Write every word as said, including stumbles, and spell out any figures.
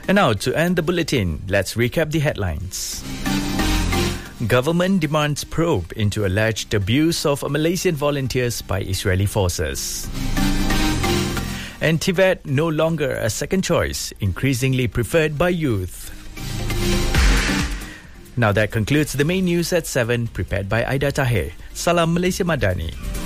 And now, to end the bulletin, let's recap the headlines. Government demands probe into alleged abuse of Malaysian volunteers by Israeli forces. And Tibet no longer a second choice, increasingly preferred by youth. Now that concludes the main news at seven, prepared by Aida Tahir. Salam Malaysia Madani.